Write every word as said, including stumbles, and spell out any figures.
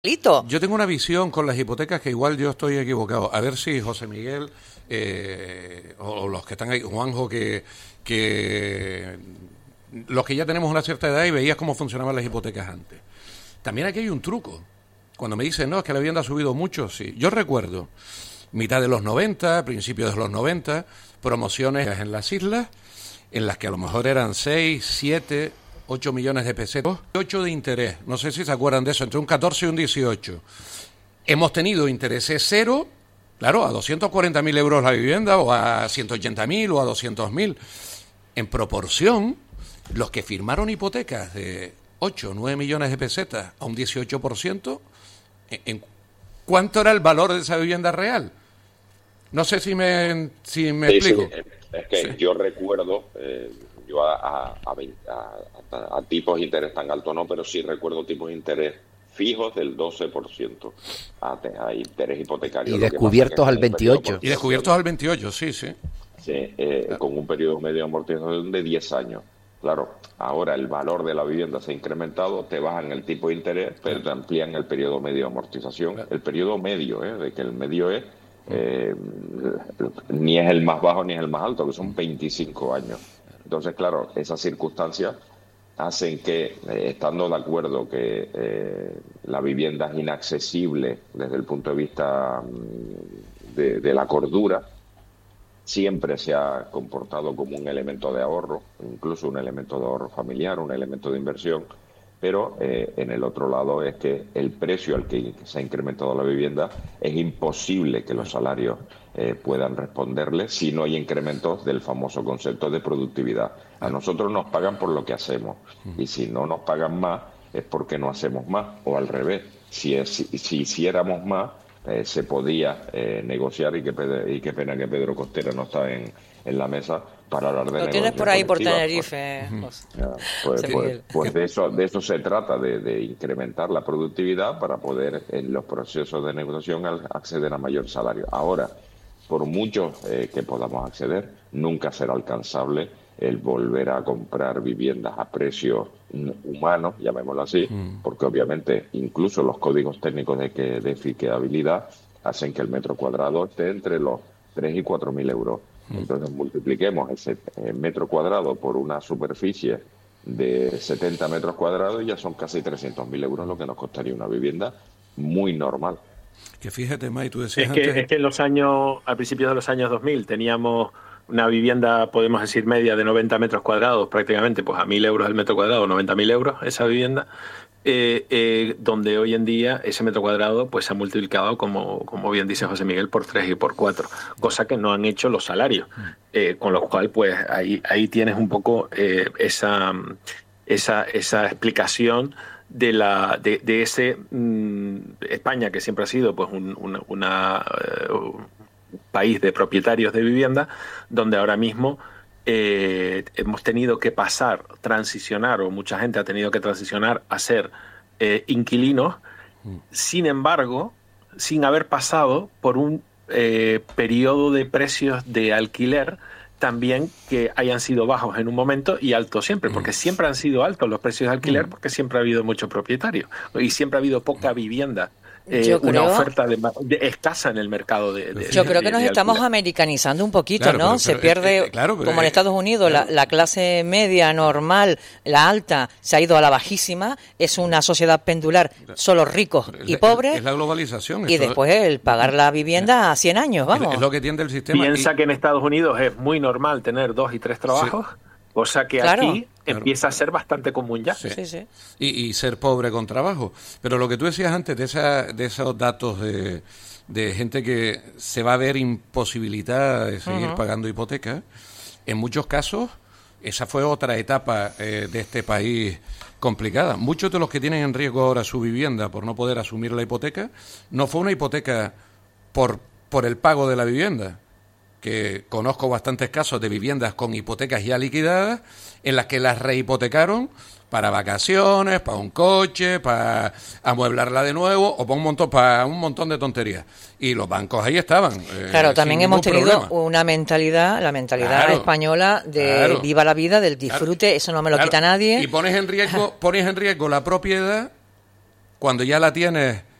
Yo tengo una visión con las hipotecas que igual yo estoy equivocado. A ver si José Miguel eh, o los que están ahí, Juanjo, que, que los que ya tenemos una cierta edad y veías cómo funcionaban las hipotecas antes. También aquí hay un truco. Cuando me dicen, no, es que la vivienda ha subido mucho, sí. Yo recuerdo, mitad de los noventa, principios de los noventa, promociones en las islas, en las que a lo mejor eran seis, siete... ocho millones de pesetas, ocho de interés, no sé si se acuerdan de eso, entre un catorce y un dieciocho. Hemos tenido intereses cero, claro, a doscientos cuarenta mil euros la vivienda, o a ciento ochenta mil, o a doscientos mil. En proporción, los que firmaron hipotecas de ocho o nueve millones de pesetas a un dieciocho por ciento, ¿en cuánto era el valor de esa vivienda real? No sé si me, si me sí, explico. Sí, es que sí. Yo recuerdo... Eh, Yo a, a, a, a, a tipos de interés tan alto no, pero sí recuerdo tipos de interés fijos del doce por ciento a, a interés hipotecario. Y descubiertos al veintiocho. Y descubiertos al veintiocho, sí, sí. Sí, eh, claro. Con un periodo medio de amortización de diez años. Claro, ahora el valor de la vivienda se ha incrementado, te bajan el tipo de interés, pero te amplían el periodo medio de amortización. Claro. El periodo medio, eh, de que el medio es, eh, ni es el más bajo ni es el más alto, que son veinticinco años. Entonces, claro, esas circunstancias hacen que, eh, estando de acuerdo que eh, la vivienda es inaccesible desde el punto de vista de, de la cordura, siempre se ha comportado como un elemento de ahorro, incluso un elemento de ahorro familiar, un elemento de inversión, pero eh, en el otro lado es que el precio al que se ha incrementado la vivienda es imposible que los salarios eh, puedan responderle si no hay incrementos del famoso concepto de productividad. A nosotros nos pagan por lo que hacemos y si no nos pagan más es porque no hacemos más, o al revés, si, es, si, si hiciéramos más eh, se podía eh, negociar y, que, y qué pena que Pedro Costera no está en, en la mesa para hablar de negociación. Lo tienes por ahí por Tenerife. Pues, ya, pues, pues, pues de eso de eso se trata, de, de incrementar la productividad para poder en los procesos de negociación acceder a mayor salario. Ahora, por mucho eh, que podamos acceder, nunca será alcanzable el volver a comprar viviendas a precios humanos, llamémoslo así, mm. porque obviamente incluso los códigos técnicos de, que, de fiqueabilidad hacen que el metro cuadrado esté entre los tres y cuatro mil euros. Entonces multipliquemos ese metro cuadrado por una superficie de setenta metros cuadrados y ya son casi trescientos mil euros lo que nos costaría una vivienda muy normal. Que fíjate, May, tú decías es que, antes... Es que en los años, a principios de los años dos mil teníamos una vivienda, podemos decir, media de noventa metros cuadrados, prácticamente pues a mil euros el metro cuadrado, noventa mil euros esa vivienda, eh, eh, donde hoy en día ese metro cuadrado pues se ha multiplicado, como, como bien dice José Miguel, por tres y por cuatro, cosa que no han hecho los salarios, eh, con lo cual pues ahí, ahí tienes un poco eh, esa, esa, esa explicación de la de, de ese mmm, España, que siempre ha sido pues un, una, una uh, país de propietarios de vivienda, donde ahora mismo eh, hemos tenido que pasar, transicionar, o mucha gente ha tenido que transicionar a ser eh, inquilinos, mm. sin embargo, sin haber pasado por un eh, periodo de precios de alquiler también que hayan sido bajos en un momento y altos siempre, porque siempre han sido altos los precios de alquiler, porque siempre ha habido mucho propietario y siempre ha habido poca vivienda. Eh, Yo una creo, oferta de, de, escasa en el mercado de, de yo creo que de, nos de estamos alquiler. americanizando un poquito, claro, ¿no? Pero, se pero, pierde, eh, claro, pero, como en Estados Unidos, claro. la, la clase media, normal, la alta, se ha ido a la bajísima, es una sociedad pendular, solo ricos es y la, pobres. Es la globalización. Y después el pagar la vivienda es, a cien años, vamos. Es, es lo que tiende el sistema. Piensa y... que en Estados Unidos es muy normal tener dos y tres trabajos, sí. cosa que claro. aquí claro. empieza a ser bastante común ya. Sí. Sí, sí. Y, y ser pobre con trabajo. Pero lo que tú decías antes de, esa, de esos datos de, de gente que se va a ver imposibilitada de seguir uh-huh. pagando hipotecas, en muchos casos esa fue otra etapa eh, de este país complicada. Muchos de los que tienen en riesgo ahora su vivienda por no poder asumir la hipoteca, no fue una hipoteca por, por el pago de la vivienda, que conozco bastantes casos de viviendas con hipotecas ya liquidadas, en las que las rehipotecaron para vacaciones, para un coche, para amueblarla de nuevo, o para un montón, para un montón de tonterías. Y los bancos ahí estaban. Eh, claro, también hemos tenido problema. una mentalidad, la mentalidad claro, española de claro, viva la vida, del disfrute, claro, eso no me lo claro, quita nadie. Y pones en riesgo, pones en riesgo la propiedad cuando ya la tienes